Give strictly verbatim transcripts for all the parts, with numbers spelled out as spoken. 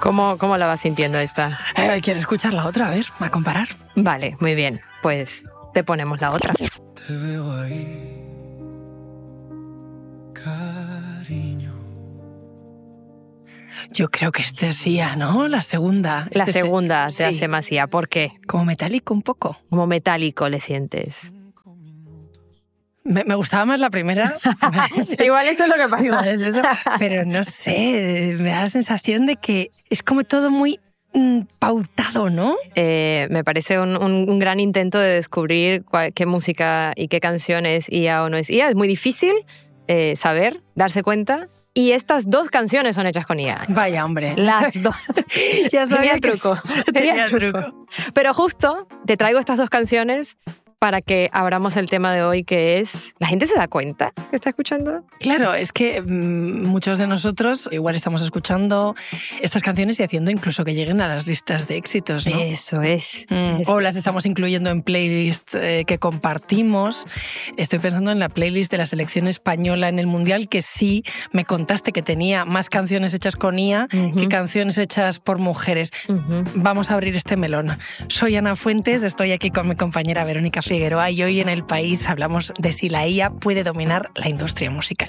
¿Cómo, cómo la vas sintiendo esta? Eh, quiero escuchar la otra, a ver, a comparar. Vale, muy bien. Pues te ponemos la otra. Te veo ahí, cariño. Yo creo que este es Sia, ¿no? La segunda. La Este segunda se... te sí. hace más Sia. ¿Por qué? Como metálico un poco. Como metálico le sientes. Me, me gustaba más la primera. Igual eso es lo que pasa. Igual es eso. Pero no sé, me da la sensación de que es como todo muy mm, pautado, ¿no? Eh, me parece un, un, un gran intento de descubrir cuál, qué música y qué canción es I A o no es I A. Es muy difícil eh, saber, darse cuenta. Y estas dos canciones son hechas con I A. Vaya, hombre. Las dos. Ya sabía Tenía que... truco. Tenía Tenía truco. truco. Pero justo te traigo estas dos canciones para que abramos el tema de hoy, que es... ¿La gente se da cuenta que está escuchando? Claro, es que mmm, muchos de nosotros igual estamos escuchando estas canciones y haciendo incluso que lleguen a las listas de éxitos, ¿no? Eso es. Mm, Eso. O las estamos incluyendo en playlists eh, que compartimos. Estoy pensando en la playlist de la selección española en el Mundial, que sí me contaste que tenía más canciones hechas con I A Uh-huh. que canciones hechas por mujeres. Uh-huh. Vamos a abrir este melón. Soy Ana Fuentes, estoy aquí con mi compañera Verónica Figueroa y hoy en El País hablamos de si la I A puede dominar la industria musical.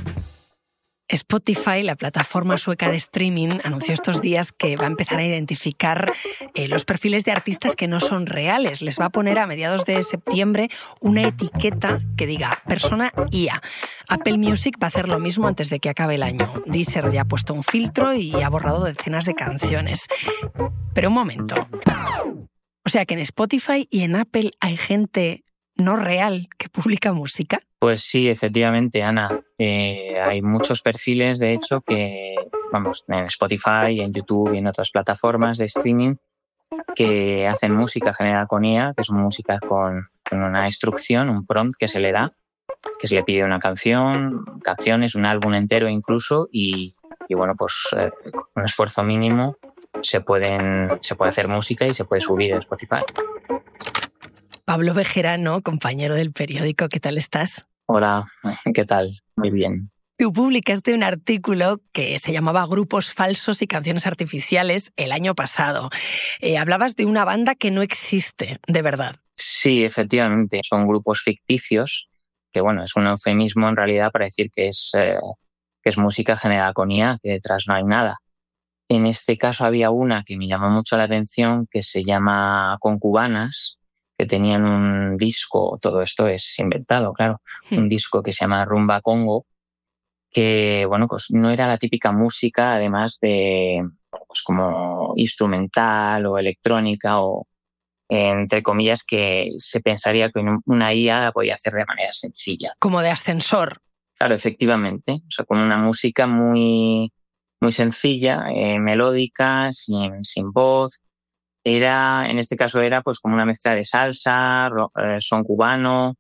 Spotify, la plataforma sueca de streaming, anunció estos días que va a empezar a identificar eh, los perfiles de artistas que no son reales. Les va a poner a mediados de septiembre una etiqueta que diga persona I A. Apple Music va a hacer lo mismo antes de que acabe el año. Deezer ya ha puesto un filtro y ha borrado decenas de canciones. Pero un momento. O sea que en Spotify y en Apple hay gente no real que publica música. Pues sí, efectivamente, Ana. Eh, hay muchos perfiles, de hecho, que, vamos, en Spotify, en YouTube y en otras plataformas de streaming que hacen música generada con I A, que es música con, con una instrucción, un prompt que se le da, que se le pide una canción, canciones, un álbum entero incluso, y, y bueno, pues eh, con un esfuerzo mínimo se, pueden, se puede hacer música y se puede subir a Spotify. Pablo Bejerano, compañero del periódico, ¿qué tal estás? Hola, ¿qué tal? Muy bien. Tú publicaste un artículo que se llamaba Grupos falsos y canciones artificiales el año pasado. Eh, hablabas de una banda que no existe, de verdad. Sí, efectivamente. Son grupos ficticios, que bueno, es un eufemismo en realidad para decir que es, eh, que es música generada con I A, que detrás no hay nada. En este caso había una que me llamó mucho la atención, que se llama Concubanas, que tenían un disco, todo esto es inventado, claro, hmm. un disco que se llama Rumba Congo, que, bueno, pues no era la típica música, además de, pues como instrumental o electrónica o, entre comillas, que se pensaría que una I A la podía hacer de manera sencilla. Como de ascensor. Claro, efectivamente, o sea, con una música muy, muy sencilla, eh, melódica, sin, sin voz. Era, en este caso era pues como una mezcla de salsa, son cubano,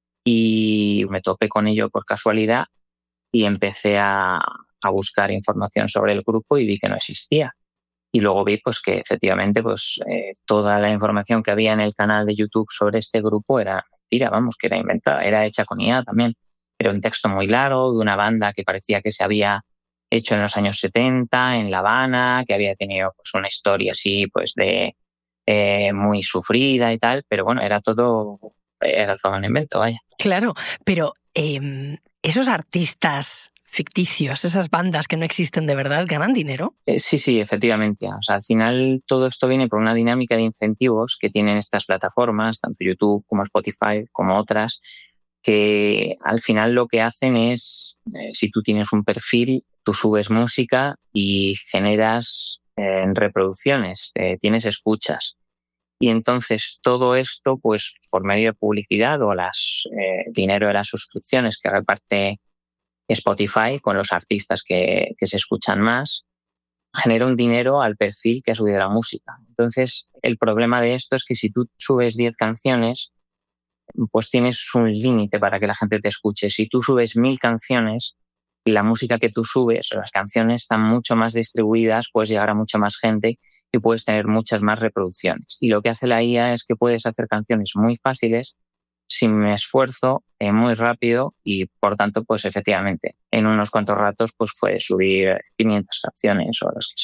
y me topé con ello por casualidad y empecé a, a buscar información sobre el grupo y vi que no existía. Y luego vi pues que efectivamente pues eh, toda la información que había en el canal de YouTube sobre este grupo era mentira, vamos, que era inventada, era hecha con I A también. Era un texto muy largo de una banda que parecía que se había hecho en los años setenta en La Habana, que había tenido pues una historia así pues de eh, muy sufrida y tal, pero bueno, era todo era todo un invento, vaya. Claro, pero eh, esos artistas ficticios, esas bandas que no existen de verdad, ¿ganan dinero? Eh, sí, sí, efectivamente. O sea, al final todo esto viene por una dinámica de incentivos que tienen estas plataformas, tanto YouTube como Spotify como otras, que al final lo que hacen es, eh, si tú tienes un perfil, tú subes música y generas eh, reproducciones, eh, tienes escuchas. Y entonces todo esto, pues por medio de publicidad o las eh, dinero de las suscripciones que reparte Spotify con los artistas que, que se escuchan más, genera un dinero al perfil que ha subido la música. Entonces el problema de esto es que si tú subes diez canciones, pues tienes un límite para que la gente te escuche. Si tú subes mil canciones, la música que tú subes, las canciones están mucho más distribuidas, puedes llegar a mucha más gente y puedes tener muchas más reproducciones. Y lo que hace la I A es que puedes hacer canciones muy fáciles, sin esfuerzo, eh, muy rápido y, por tanto, pues efectivamente, en unos cuantos ratos pues puedes subir quinientas canciones o las que sean.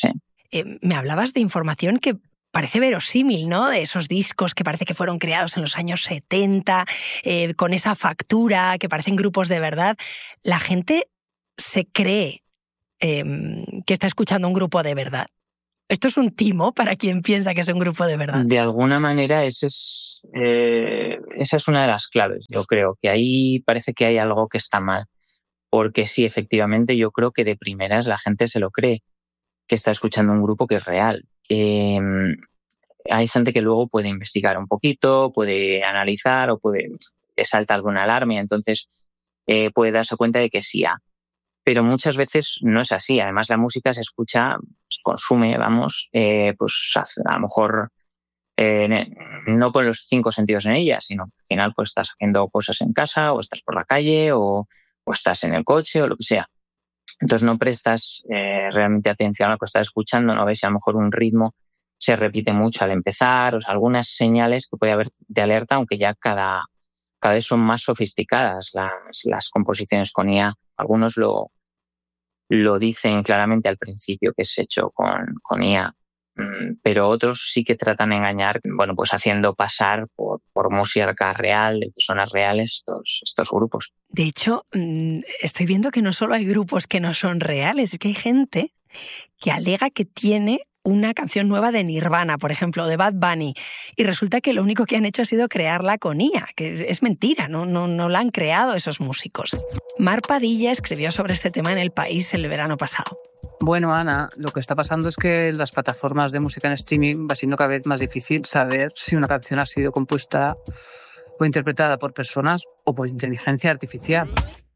Eh, me hablabas de información que parece verosímil, ¿no? De esos discos que parece que fueron creados en los años setenta, eh, con esa factura, que parecen grupos de verdad. La gente se cree eh, que está escuchando un grupo de verdad. ¿Esto es un timo para quien piensa que es un grupo de verdad? De alguna manera, ese es, eh, esa es una de las claves. Yo creo que ahí parece que hay algo que está mal. Porque sí, efectivamente, yo creo que de primeras la gente se lo cree, que está escuchando un grupo que es real. Eh, hay gente que luego puede investigar un poquito, puede analizar o puede le salta alguna alarma y entonces eh, puede darse cuenta de que sí ha. Pero muchas veces no es así. Además, la música se escucha, se consume, vamos, eh, pues a lo mejor eh, no con los cinco sentidos en ella, sino que al final pues estás haciendo cosas en casa o estás por la calle o, o estás en el coche o lo que sea. Entonces no prestas eh, realmente atención a lo que estás escuchando, no ves si a lo mejor un ritmo se repite mucho al empezar, o sea, algunas señales que puede haber de alerta, aunque ya cada, cada vez son más sofisticadas las, las composiciones con I A. Algunos lo, lo dicen claramente al principio que es hecho con, con I A, pero otros sí que tratan de engañar, bueno, pues haciendo pasar por, por música real, de personas reales, estos, estos grupos. De hecho, estoy viendo que no solo hay grupos que no son reales, es que hay gente que alega que tiene una canción nueva de Nirvana, por ejemplo, de Bad Bunny, y resulta que lo único que han hecho ha sido crearla con I A, que es mentira, no, no, no la han creado esos músicos. Mar Padilla escribió sobre este tema en El País el verano pasado. Bueno, Ana, lo que está pasando es que las plataformas de música en streaming va siendo cada vez más difícil saber si una canción ha sido compuesta o interpretada por personas o por inteligencia artificial.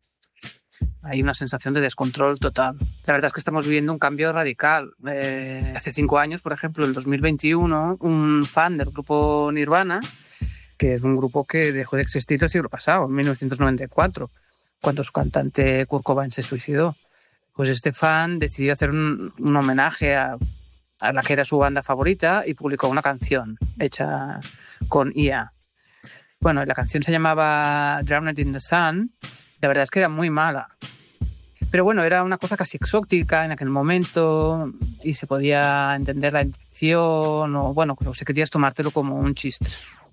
Hay una sensación de descontrol total. La verdad es que estamos viviendo un cambio radical. Eh, hace cinco años, por ejemplo, en dos mil veintiuno, un fan del grupo Nirvana, que es un grupo que dejó de existir el siglo pasado, en mil novecientos noventa y cuatro, cuando su cantante Kurt Cobain se suicidó. Pues este fan decidió hacer un, un homenaje a, a la que era su banda favorita y publicó una canción hecha con I A. Bueno, la canción se llamaba Drowned in the Sun. La verdad es que era muy mala. Pero bueno, era una cosa casi exótica en aquel momento y se podía entender la intención o, bueno, o si querías tomártelo como un chiste.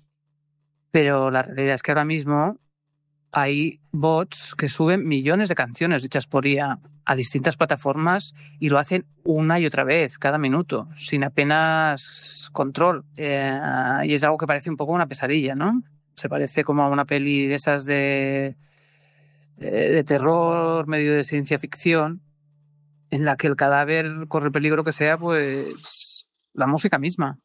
Pero la realidad es que ahora mismo hay bots que suben millones de canciones hechas por I A a distintas plataformas y lo hacen una y otra vez, cada minuto, sin apenas control. Eh, y es algo que parece un poco una pesadilla, ¿no? Se parece como a una peli de esas de, de terror, medio de ciencia ficción, en la que el cadáver corre el peligro que sea, pues, la música misma.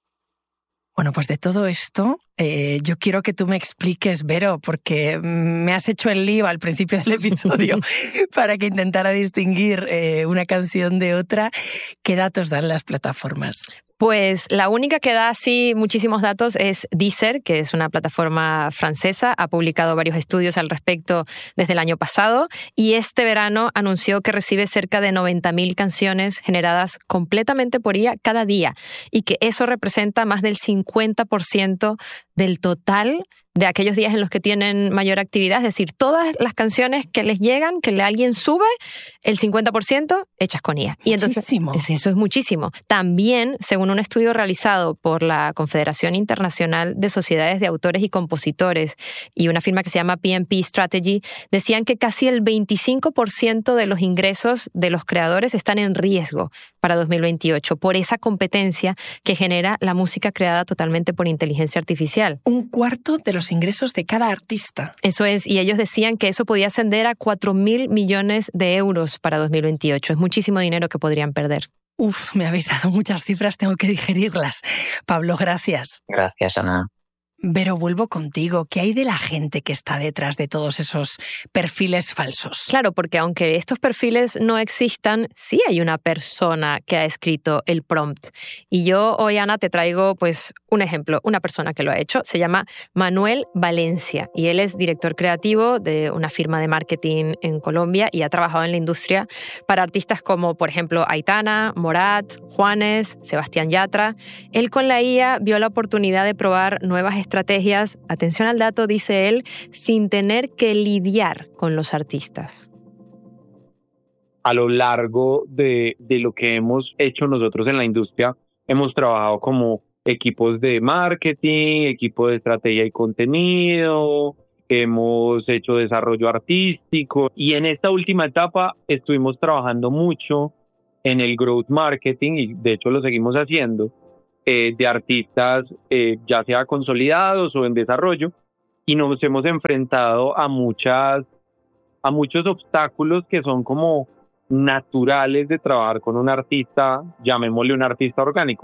Bueno, pues de todo esto, eh, yo quiero que tú me expliques, Vero, porque me has hecho el lío al principio del episodio para que intentara distinguir eh, una canción de otra. ¿Qué datos dan las plataformas? Pues la única que da así muchísimos datos es Deezer, que es una plataforma francesa. Ha publicado varios estudios al respecto desde el año pasado y este verano anunció que recibe cerca de noventa mil canciones generadas completamente por I A cada día y que eso representa más del cincuenta por ciento del total de aquellos días en los que tienen mayor actividad. Es decir, todas las canciones que les llegan, que alguien sube, el cincuenta por ciento hechas con I A. Y entonces, muchísimo. Eso, eso es muchísimo. También, según un estudio realizado por la Confederación Internacional de Sociedades de Autores y Compositores y una firma que se llama P M P Strategy, decían que casi el veinticinco por ciento de los ingresos de los creadores están en riesgo para dos mil veintiocho por esa competencia que genera la música creada totalmente por inteligencia artificial. Un cuarto de los ingresos de cada artista. Eso es, y ellos decían que eso podía ascender a cuatro mil millones de euros para dos mil veintiocho. Es muchísimo dinero que podrían perder. Uf, me habéis dado muchas cifras, tengo que digerirlas. Pablo, gracias. Gracias, Ana. Vero, vuelvo contigo. ¿Qué hay de la gente que está detrás de todos esos perfiles falsos? Claro, porque aunque estos perfiles no existan, sí hay una persona que ha escrito el prompt. Y yo hoy, Ana, te traigo pues un ejemplo, una persona que lo ha hecho. Se llama Manuel Valencia y él es director creativo de una firma de marketing en Colombia y ha trabajado en la industria para artistas como, por ejemplo, Aitana, Morat, Juanes, Sebastián Yatra. Él con la I A vio la oportunidad de probar nuevas estrategias, atención al dato, dice él, sin tener que lidiar con los artistas. a lo largo de, de lo que hemos hecho nosotros en la industria, hemos trabajado como equipos de marketing, equipos de estrategia y contenido, hemos hecho desarrollo artístico y en esta última etapa estuvimos trabajando mucho en el growth marketing y de hecho lo seguimos haciendo, eh, de artistas eh, ya sea consolidados o en desarrollo, y nos hemos enfrentado a muchas, a muchos obstáculos que son como naturales de trabajar con un artista, llamémosle un artista orgánico.